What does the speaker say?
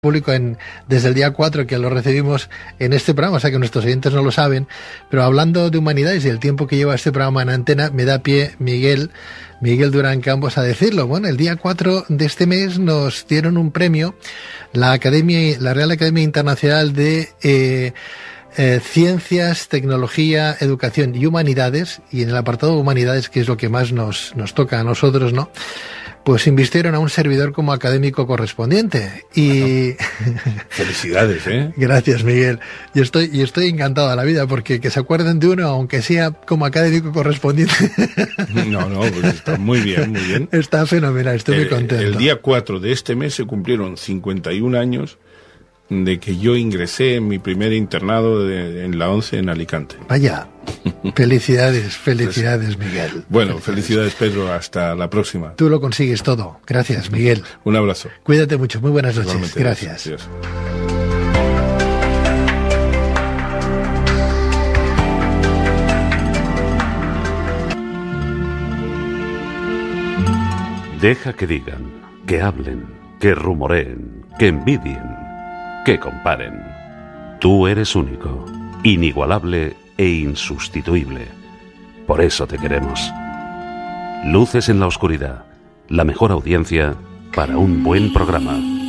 público desde el día 4 que lo recibimos en este programa, o sea que nuestros oyentes no lo saben, pero hablando de humanidades y el tiempo que lleva este programa en antena, me da pie Miguel Durán Campos a decirlo. Bueno, el día 4 de este mes nos dieron un premio, la Real Academia Internacional de Ciencias, Tecnología, Educación y Humanidades, y en el apartado de Humanidades, que es lo que más nos toca a nosotros, ¿no?, pues invistieron a un servidor como académico correspondiente. Y felicidades, ¿eh? Gracias, Miguel. Y estoy encantado de la vida, porque que se acuerden de uno, aunque sea como académico correspondiente. No, pues está muy bien, muy bien. Está fenomenal, estoy muy contento. El día 4 de este mes se cumplieron 51 años de que yo ingresé en mi primer internado en la 11 en Alicante. Vaya, felicidades, Miguel. Bueno, felicidades, Pedro, hasta la próxima. Tú lo consigues todo. Gracias, Miguel. Un abrazo. Cuídate mucho, muy buenas noches. Igualmente, gracias. Adiós. Deja que digan, que hablen, que rumoreen, que envidien, que comparen. Tú eres único, inigualable e insustituible. Por eso te queremos. Luces en la oscuridad, la mejor audiencia para un buen programa.